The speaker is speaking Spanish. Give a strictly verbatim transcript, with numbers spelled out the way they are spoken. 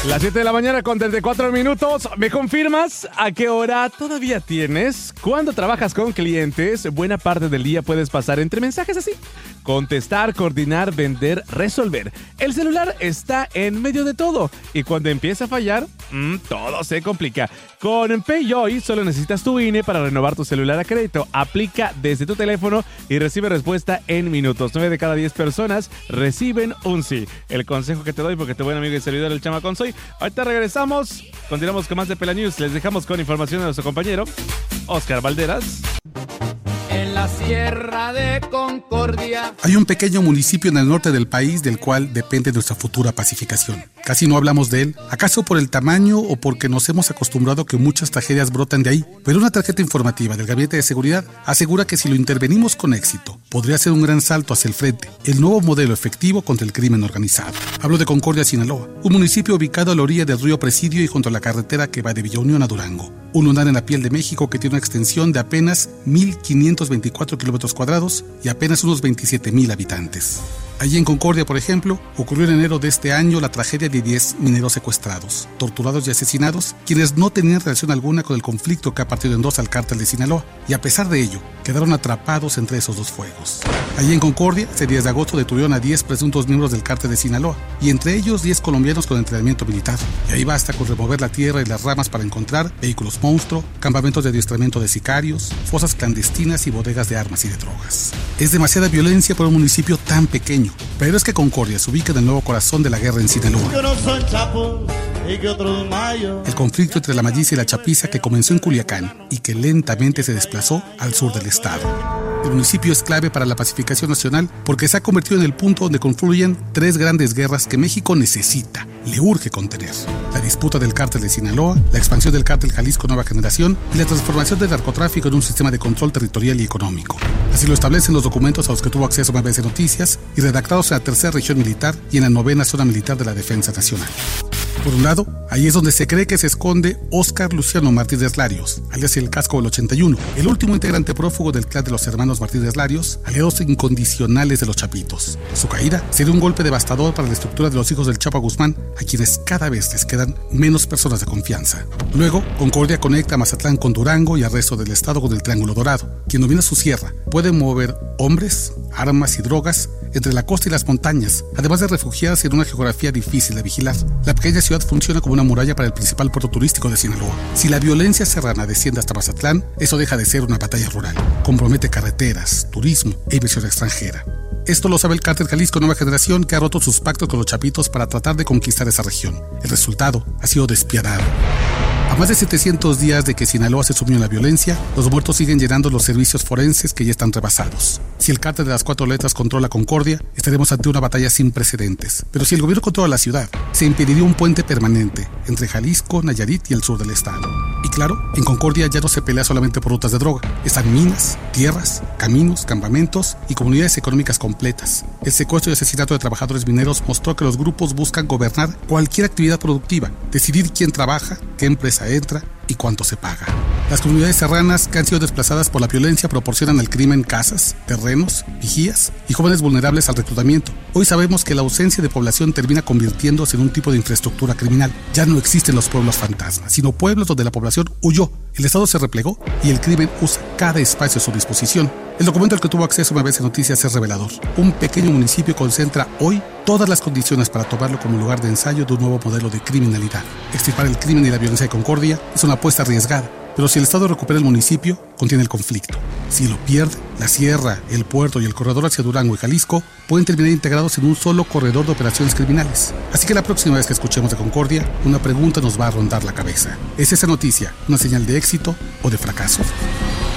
Las siete de la mañana con treinta y cuatro minutos. ¿Me confirmas a qué hora todavía tienes? Cuando trabajas con clientes, buena parte del día puedes pasar entre mensajes así. Contestar, coordinar, vender, resolver. El celular está en medio de todo. Y cuando empieza a fallar, mmm, todo se complica. Con PayJoy solo necesitas tu I N E para renovar tu celular a crédito. Aplica desde tu teléfono y recibe respuesta en minutos. nueve de cada diez personas reciben un sí. El consejo que te doy, porque tu buen amigo y servidor el Chamacón soy. Ahorita regresamos, continuamos con más de Pela News. Les dejamos con información de nuestro compañero Oscar Valderas. En la Sierra de Concordia hay un pequeño municipio en el norte del país del cual depende nuestra futura pacificación. Casi no hablamos de él, acaso por el tamaño o porque nos hemos acostumbrado a que muchas tragedias brotan de ahí, pero una tarjeta informativa del Gabinete de Seguridad asegura que si lo intervenimos con éxito, podría ser un gran salto hacia el frente, el nuevo modelo efectivo contra el crimen organizado. Hablo de Concordia, Sinaloa, un municipio ubicado a la orilla del río Presidio y junto a la carretera que va de Villa Unión a Durango. Un lunar en la piel de México que tiene una extensión de apenas mil quinientos veinticuatro kilómetros cuadrados y apenas unos veintisiete mil habitantes. Allí en Concordia, por ejemplo, ocurrió en enero de este año la tragedia de diez mineros secuestrados, torturados y asesinados, quienes no tenían relación alguna con el conflicto que ha partido en dos al cártel de Sinaloa, y a pesar de ello, quedaron atrapados entre esos dos fuegos. Allí en Concordia, ese diez de agosto detuvieron a diez presuntos miembros del cártel de Sinaloa, y entre ellos diez colombianos con entrenamiento militar. Y ahí basta con remover la tierra y las ramas para encontrar vehículos monstruo, campamentos de adiestramiento de sicarios, fosas clandestinas y bodegas de armas y de drogas. Es demasiada violencia para un municipio tan pequeño. Pero es que Concordia se ubica en el nuevo corazón de la guerra en Sinaloa. El conflicto entre la Malliza y la Chapiza que comenzó en Culiacán y que lentamente se desplazó al sur del estado. El municipio es clave para la pacificación nacional porque se ha convertido en el punto donde confluyen tres grandes guerras que México necesita, le urge contener. La disputa del cártel de Sinaloa, la expansión del cártel Jalisco Nueva Generación y la transformación del narcotráfico en un sistema de control territorial y económico. Así lo establecen los documentos a los que tuvo acceso M B C Noticias y redactados en la tercera región militar y en la novena zona militar de la Defensa Nacional. Por un lado, ahí es donde se cree que se esconde Óscar Luciano Martínez Larios, alias el Casco del ochenta y uno, el último integrante prófugo del clan de los hermanos Martínez Larios, aliados incondicionales de los Chapitos. Su caída sería un golpe devastador para la estructura de los hijos del Chapo Guzmán, a quienes cada vez les quedan menos personas de confianza. Luego, Concordia conecta a Mazatlán con Durango y al resto del estado con el Triángulo Dorado. Quien domina su sierra puede mover hombres, armas y drogas entre la costa y las montañas, además de refugiarse en una geografía difícil de vigilar. La pequeña ciudad funciona como una muralla para el principal puerto turístico de Sinaloa. Si la violencia serrana desciende hasta Mazatlán, eso deja de ser una batalla rural. Compromete carreteras, turismo e inversión extranjera. Esto lo sabe el cártel Jalisco Nueva Generación, que ha roto sus pactos con los Chapitos para tratar de conquistar esa región. El resultado ha sido despiadado. A más de setecientos días de que Sinaloa se sumió en la violencia, los muertos siguen llenando los servicios forenses que ya están rebasados. Si el cártel de las cuatro letras controla Concordia, estaremos ante una batalla sin precedentes. Pero si el gobierno controla la ciudad, se impediría un puente permanente entre Jalisco, Nayarit y el sur del estado. Y claro, en Concordia ya no se pelea solamente por rutas de droga. Están minas, tierras, caminos, campamentos y comunidades económicas completas. El secuestro y asesinato de trabajadores mineros mostró que los grupos buscan gobernar cualquier actividad productiva, decidir quién trabaja, qué empresa entra y cuánto se paga. Las comunidades serranas que han sido desplazadas por la violencia proporcionan al crimen casas, terrenos, vigías y jóvenes vulnerables al reclutamiento. Hoy sabemos que la ausencia de población termina convirtiéndose en un tipo de infraestructura criminal. Ya no existen los pueblos fantasmas, sino pueblos donde la población huyó, el Estado se replegó y el crimen usa cada espacio a su disposición. El documento al que tuvo acceso M B C Noticias es revelador. Un pequeño municipio concentra hoy todas las condiciones para tomarlo como lugar de ensayo de un nuevo modelo de criminalidad. Extirpar el crimen y la violencia de Concordia es una apuesta arriesgada, pero si el Estado recupera el municipio, contiene el conflicto. Si lo pierde, la sierra, el puerto y el corredor hacia Durango y Jalisco pueden terminar integrados en un solo corredor de operaciones criminales. Así que la próxima vez que escuchemos de Concordia, una pregunta nos va a rondar la cabeza. ¿Es esa noticia una señal de éxito o de fracaso?